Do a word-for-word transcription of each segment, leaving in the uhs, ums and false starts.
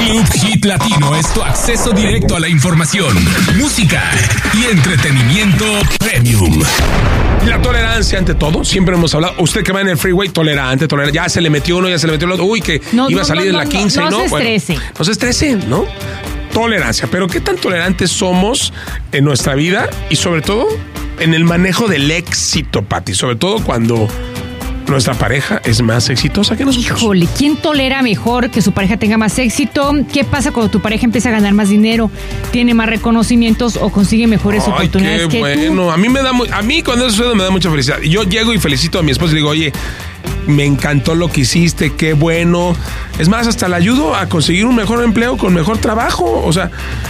Club Hit Latino es tu acceso directo a la información, música y entretenimiento premium. La tolerancia ante todo, siempre hemos hablado. Usted que va en el freeway, tolerante, tolerante. Ya se le metió uno, ya se le metió el otro. Uy, que no, iba no, a salir no, en la no, quince no, y no. No se bueno, estrese. No se estrese, ¿no? Tolerancia. Pero ¿qué tan tolerantes somos en nuestra vida? Y sobre todo, en el manejo del éxito, Pati. Sobre todo cuando nuestra pareja es más exitosa que nosotros. Híjole, ¿quién tolera mejor que su pareja tenga más éxito? ¿Qué pasa cuando tu pareja empieza a ganar más dinero, tiene más reconocimientos o consigue mejores Ay, oportunidades qué que bueno. tú? A mí me da muy, a mí cuando eso sucede me da mucha felicidad. Yo llego y felicito a mi esposa y le digo, oye, me encantó lo que hiciste, qué bueno. Es más, hasta le ayudo a conseguir un mejor empleo con mejor trabajo. O sea,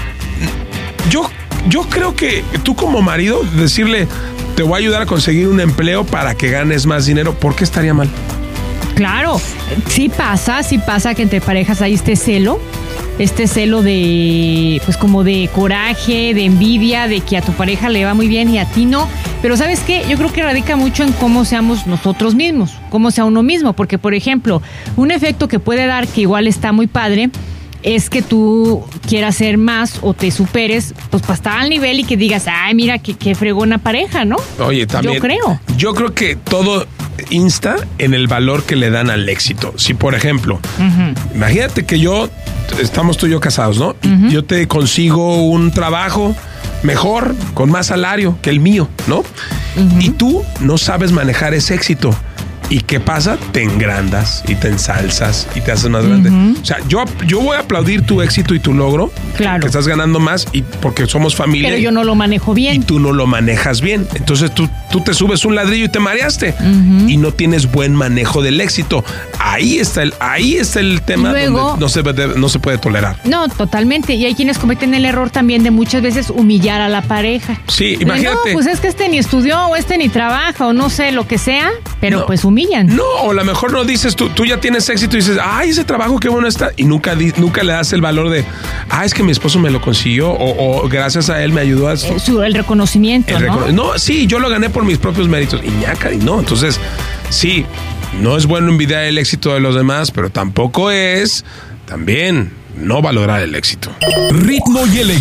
yo, yo creo que tú como marido decirle, te voy a ayudar a conseguir un empleo para que ganes más dinero, ¿por qué estaría mal? Claro, sí pasa, sí pasa que entre parejas hay este celo, este celo de, pues como de coraje, de envidia, de que a tu pareja le va muy bien y a ti no. Pero ¿sabes qué? Yo creo que radica mucho en cómo seamos nosotros mismos, cómo sea uno mismo. Porque, por ejemplo, un efecto que puede dar, que igual está muy padre, es que tú quieras ser más o te superes, pues para estar al nivel y que digas, ay, mira, qué, qué fregona pareja, ¿no? Oye, también. Yo creo. Yo creo que todo insta en el valor que le dan al éxito. Si, por ejemplo, uh-huh. imagínate que yo, estamos tú y yo casados, ¿no? Uh-huh. Yo te consigo un trabajo mejor, con más salario que el mío, ¿no? Uh-huh. Y tú no sabes manejar ese éxito. ¿Y qué pasa? Te engrandas y te ensalzas y te haces más grande. Uh-huh. O sea, yo, yo voy a aplaudir tu éxito y tu logro. Claro. Que estás ganando más y porque somos familia. Pero yo no lo manejo bien. Y tú no lo manejas bien. Entonces tú, tú te subes un ladrillo y te mareaste. Uh-huh. Y no tienes buen manejo del éxito. Ahí está el, ahí está el tema. Luego, donde no se, puede, no se puede tolerar. No, totalmente. Y hay quienes cometen el error también de muchas veces humillar a la pareja. Sí, imagínate. No, pues es que este ni estudió o este ni trabaja o no sé lo que sea, pero no. pues humillan. No, o a lo mejor no dices, tú, tú ya tienes éxito y dices, ay, ese trabajo qué bueno está. Y nunca, nunca le das el valor de, ah, es que mi esposo me lo consiguió o, o gracias a él me ayudó a... El, su, el reconocimiento, el ¿no? Recono- no, sí, yo lo gané por mis propios méritos. Y ñaca, y no. Entonces, sí, no es bueno envidiar el éxito de los demás, pero tampoco es también no valorar el éxito. Ritmo y elegancia.